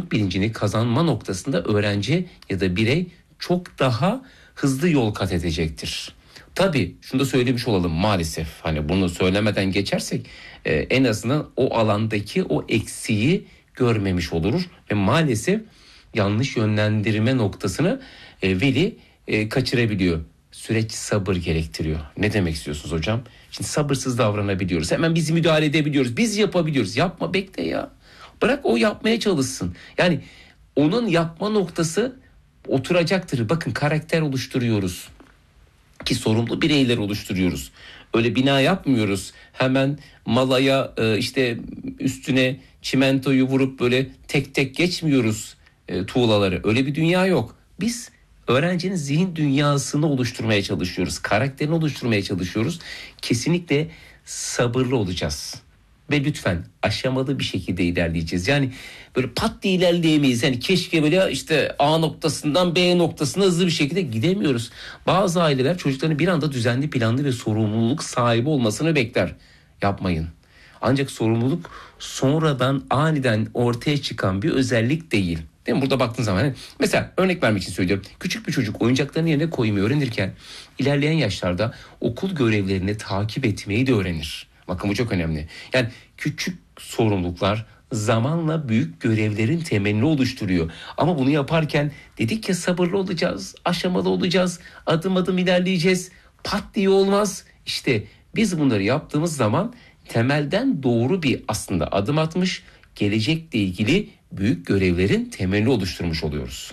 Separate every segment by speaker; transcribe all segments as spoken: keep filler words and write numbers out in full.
Speaker 1: sorumluluk bilincini kazanma noktasında öğrenci ya da birey çok daha hızlı yol kat edecektir. Tabii şunu da söylemiş olalım, maalesef hani bunu söylemeden geçersek e, en azından o alandaki o eksiği görmemiş oluruz ve maalesef yanlış yönlendirme noktasını e, veli e, kaçırabiliyor. Süreç sabır gerektiriyor. Ne demek istiyorsunuz hocam? Şimdi sabırsız davranabiliyoruz. Hemen biz müdahale edebiliyoruz. Biz yapabiliyoruz. Yapma, bekle ya. Bırak o yapmaya çalışsın. Yani onun yapma noktası oturacaktır. Bakın, karakter oluşturuyoruz. Ki sorumlu bireyler oluşturuyoruz. Öyle bina yapmıyoruz. Hemen malaya e, işte üstüne çimentoyu vurup böyle tek tek geçmiyoruz e, tuğlaları. Öyle bir dünya yok. Biz öğrencinin zihin dünyasını oluşturmaya çalışıyoruz. Karakterini oluşturmaya çalışıyoruz. Kesinlikle sabırlı olacağız. Ve lütfen aşamalı bir şekilde ilerleyeceğiz. Yani böyle pat diye ilerleyemeyiz. Yani keşke böyle işte A noktasından B noktasına hızlı bir şekilde gidemiyoruz. Bazı aileler çocuklarının bir anda düzenli, planlı ve sorumluluk sahibi olmasını bekler. Yapmayın. Ancak sorumluluk sonradan aniden ortaya çıkan bir özellik değil. Değil mi? Burada baktığın zaman hani mesela örnek vermek için söylüyorum. Küçük bir çocuk oyuncaklarını yerine koymayı öğrenirken ilerleyen yaşlarda okul görevlerini takip etmeyi de öğrenir. Bakın bu çok önemli. Yani küçük sorumluluklar zamanla büyük görevlerin temelini oluşturuyor. Ama bunu yaparken dedik ya, sabırlı olacağız, aşamalı olacağız, adım adım ilerleyeceğiz. Pat diye olmaz. İşte biz bunları yaptığımız zaman temelden doğru bir aslında adım atmış, gelecekle ilgili büyük görevlerin temelini oluşturmuş oluyoruz.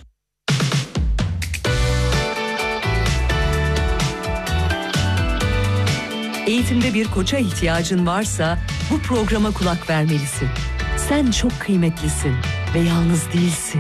Speaker 2: Eğitimde bir koça ihtiyacın varsa bu programa kulak vermelisin. Sen çok kıymetlisin ve yalnız değilsin.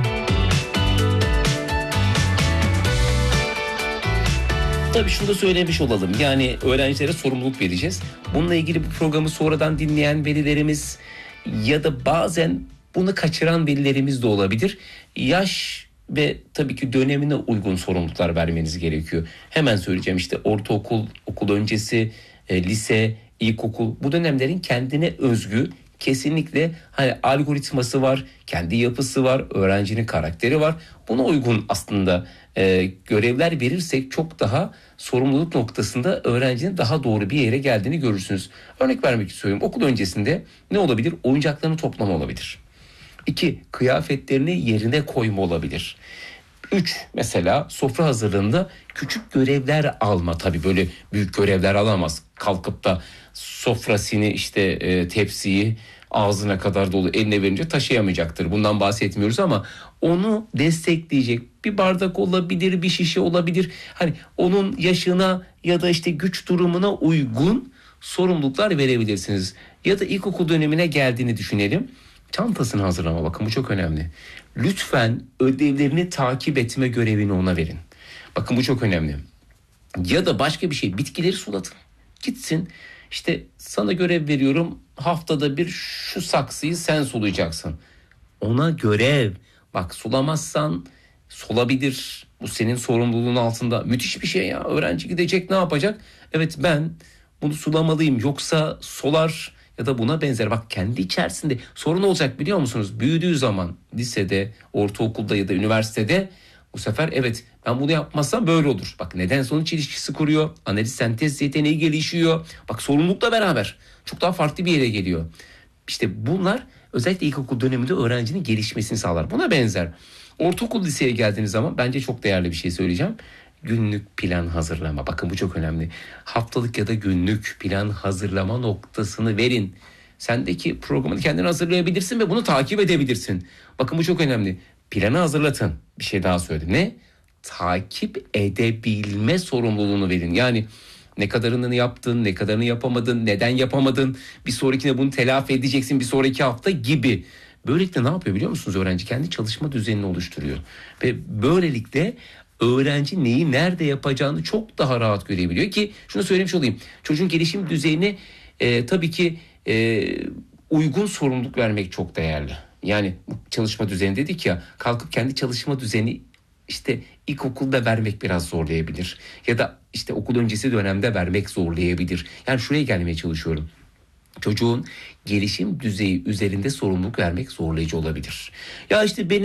Speaker 1: Tabii şunu da söylemiş olalım. Yani öğrencilere sorumluluk vereceğiz. Bununla ilgili bu programı sonradan dinleyen velilerimiz ya da bazen bunu kaçıran velilerimiz de olabilir. Yaş ve tabii ki dönemine uygun sorumluluklar vermeniz gerekiyor. Hemen söyleyeceğim, işte ortaokul, okul öncesi, e, lise, ilkokul, bu dönemlerin kendine özgü kesinlikle hani algoritması var, kendi yapısı var, öğrencinin karakteri var. Buna uygun aslında e, görevler verirsek çok daha sorumluluk noktasında öğrencinin daha doğru bir yere geldiğini görürsünüz. Örnek vermek istiyorum. Okul öncesinde ne olabilir? Oyuncaklarını toplama olabilir. İki, kıyafetlerini yerine koyma olabilir. Üç, mesela sofra hazırlığında küçük görevler alma. Tabii böyle büyük görevler alamaz. Kalkıp da sofrasını işte e, tepsiyi ağzına kadar dolu eline verince taşıyamayacaktır. Bundan bahsetmiyoruz ama onu destekleyecek bir bardak olabilir, bir şişe olabilir. Hani onun yaşına ya da işte güç durumuna uygun sorumluluklar verebilirsiniz. Ya da ilkokul dönemine geldiğini düşünelim. Çantasını hazırlama, bakın bu çok önemli. Lütfen ödevlerini takip etme görevini ona verin. Bakın bu çok önemli. Ya da başka bir şey, bitkileri sulatın. Gitsin, işte sana görev veriyorum, haftada bir şu saksıyı sen sulayacaksın. Ona görev. Bak, sulamazsan solabilir. Bu senin sorumluluğun altında. Müthiş bir şey ya. Öğrenci gidecek, ne yapacak? Evet, ben bunu sulamalıyım, yoksa solar ya da buna benzer. Bak, kendi içerisinde sorun olacak, biliyor musunuz? Büyüdüğü zaman lisede, ortaokulda ya da üniversitede bu sefer evet, ben bunu yapmazsam böyle olur. Bak, neden sonuç ilişkisi kuruyor. Analiz sentez yeteneği gelişiyor. Bak, sorumlulukla beraber çok daha farklı bir yere geliyor. İşte bunlar özellikle ilkokul döneminde öğrencinin gelişmesini sağlar. Buna benzer. Ortaokul, liseye geldiğiniz zaman bence çok değerli bir şey söyleyeceğim. Günlük plan hazırlama. Bakın bu çok önemli. Haftalık ya da günlük plan hazırlama noktasını verin. Sendeki programını kendin hazırlayabilirsin ve bunu takip edebilirsin. Bakın bu çok önemli. Planı hazırlatın. Bir şey daha söyledim. Ne? Takip edebilme sorumluluğunu verin. Yani ne kadarını yaptın, ne kadarını yapamadın, neden yapamadın, bir sonrakine bunu telafi edeceksin bir sonraki hafta gibi. Böylelikle ne yapıyor biliyor musunuz öğrenci? Kendi çalışma düzenini oluşturuyor. Ve böylelikle öğrenci neyi nerede yapacağını çok daha rahat görebiliyor ki şunu söylemiş olayım. Çocuğun gelişim düzeyine e, tabii ki e, uygun sorumluluk vermek çok değerli. Yani çalışma düzeni dedik ya, kalkıp kendi çalışma düzeni işte ilkokulda vermek biraz zorlayabilir. Ya da işte okul öncesi dönemde vermek zorlayabilir. Yani şuraya gelmeye çalışıyorum. Çocuğun gelişim düzeyi üzerinde sorumluluk vermek zorlayıcı olabilir. Ya işte benim